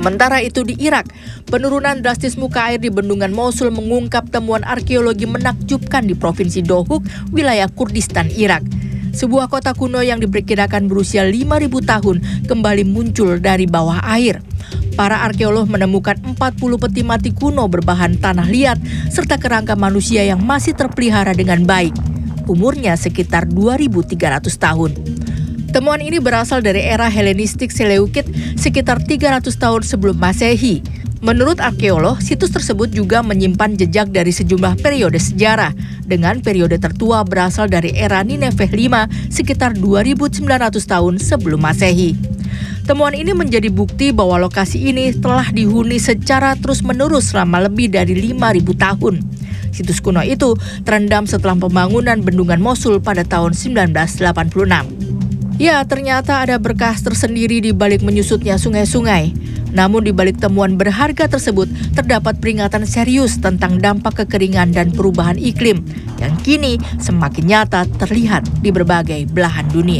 Sementara itu di Irak, penurunan drastis muka air di bendungan Mosul mengungkap temuan arkeologi menakjubkan di Provinsi Dohuk, wilayah Kurdistan, Irak. Sebuah kota kuno yang diperkirakan berusia 5.000 tahun kembali muncul dari bawah air. Para arkeolog menemukan 40 peti mati kuno berbahan tanah liat serta kerangka manusia yang masih terpelihara dengan baik. Umurnya sekitar 2.300 tahun. Temuan ini berasal dari era Helenistik Seleukid sekitar 300 tahun sebelum Masehi. Menurut arkeolog, situs tersebut juga menyimpan jejak dari sejumlah periode sejarah, dengan periode tertua berasal dari era Nineveh V sekitar 2.900 tahun sebelum Masehi. Temuan ini menjadi bukti bahwa lokasi ini telah dihuni secara terus-menerus selama lebih dari 5.000 tahun. Situs kuno itu terendam setelah pembangunan bendungan Mosul pada tahun 1986. Ya, ternyata ada berkah tersendiri di balik menyusutnya sungai-sungai. Namun di balik temuan berharga tersebut, terdapat peringatan serius tentang dampak kekeringan dan perubahan iklim yang kini semakin nyata terlihat di berbagai belahan dunia.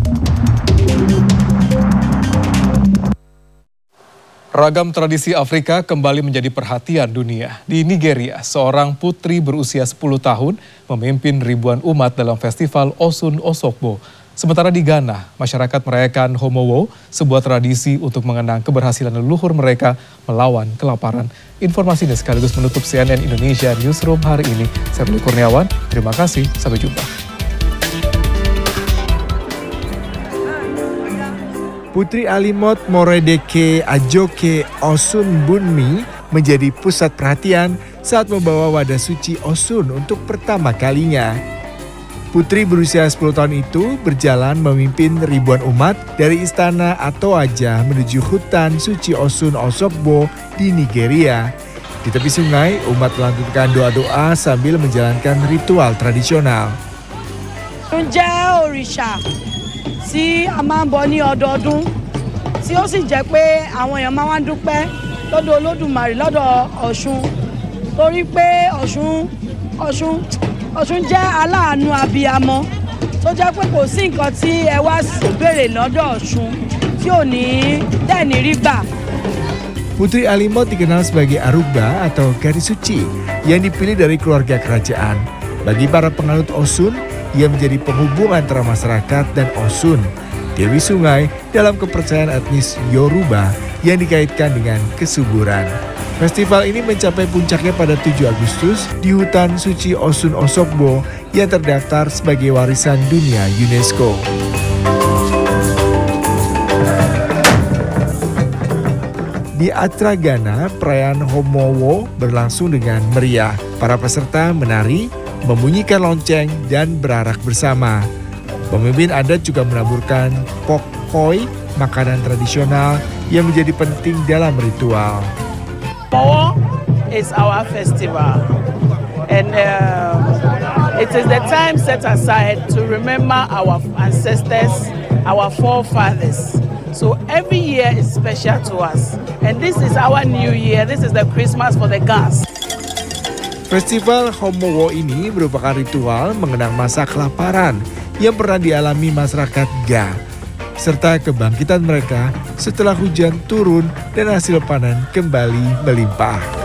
Ragam tradisi Afrika kembali menjadi perhatian dunia. Di Nigeria, seorang putri berusia 10 tahun memimpin ribuan umat dalam festival Osun Osogbo. Sementara di Ghana, masyarakat merayakan Homowo, sebuah tradisi untuk mengenang keberhasilan leluhur mereka melawan kelaparan. Informasi ini sekaligus menutup CNN Indonesia Newsroom hari ini. Saya Ruli Kurniawan, terima kasih, sampai jumpa. Putri Alimot Moredeke Ajoke Osun Bunmi menjadi pusat perhatian saat membawa wadah suci Osun untuk pertama kalinya. Putri berusia 10 tahun itu berjalan memimpin ribuan umat dari istana Atoaja menuju hutan suci Osun Osogbo di Nigeria. Di tepi sungai, umat melantunkan doa-doa sambil menjalankan ritual tradisional. Ǹjẹ́ òrìṣà tí a máa ń bọ ní ọdọọdún tí ó sì jẹ́ pé àwọn èèyàn máa ń dúpẹ́ lọ́dọ̀ Olódùmarè lọ́dọ̀ Ọ̀ṣun torí pé Ọ̀ṣun jẹ́ aláàánú abiyamọ tó jẹ́ pé kò sí nǹkan tí ẹ wá béèrè lọ́dọ̀ Ọ̀ṣun tí ò ní tẹ̀ní rí gbà. Putri Alimot dikenal sebagai Arugba atau gadis suci yang dipilih dari keluarga kerajaan. Bagi para penganut Osun, ia menjadi penghubung antara masyarakat dan Osun, Dewi Sungai dalam kepercayaan etnis Yoruba yang dikaitkan dengan kesuburan. Festival ini mencapai puncaknya pada 7 Agustus di hutan suci Osun Osogbo yang terdaftar sebagai warisan dunia UNESCO. Di Accra, Ghana, perayaan Homowo berlangsung dengan meriah. Para peserta menari, membunyikan lonceng, dan berarak bersama. Pemimpin adat juga menaburkan pokpoi, makanan tradisional yang menjadi penting dalam ritual. Homowo is our festival and it is the time set aside to remember our ancestors, our forefathers. So every year is special to us and this is our new year, this is the Christmas for the Ghans. Festival Homowo ini merupakan ritual mengenang masa kelaparan yang pernah dialami masyarakat Ga, serta kebangkitan mereka setelah hujan turun dan hasil panen kembali melimpah.